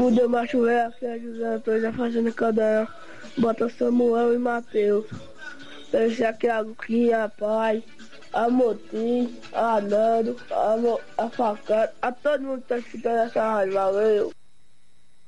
O Demacho Velho, aqui é José Antônio da Fazenda Caldeirão. Bota Samuel e Matheus. Esse aqui é a Luquinha, a Pai, a Motim, a Nando, a Facada, a todo mundo que tá escutando essa rádio. Valeu!